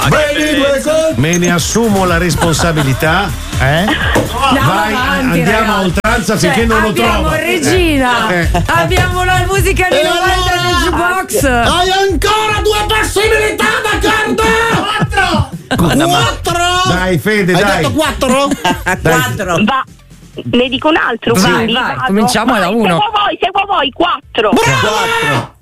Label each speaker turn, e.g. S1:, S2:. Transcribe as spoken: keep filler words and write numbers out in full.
S1: Me ne assumo la responsabilità. Eh? Vai,
S2: avanti,
S1: andiamo
S2: ragazzi.
S1: a oltranza
S2: Cioè,
S1: finché non lo trovo.
S2: abbiamo Regina,
S1: Eh.
S2: abbiamo la musica di
S3: E
S2: novanta
S3: allora?
S2: del jukebox.
S3: Hai ancora due possibilità, d'accordo? Quattro! Quattro!
S1: Dai, Fede,
S3: Hai
S1: dai.
S3: detto quattro?
S4: Quattro. Va. Ne dico un altro,
S2: Vai,
S4: quindi
S2: vai,
S4: vado.
S2: cominciamo da
S4: Vai,
S2: uno.
S4: Seguo voi, seguo voi, quattro.
S3: Bravo!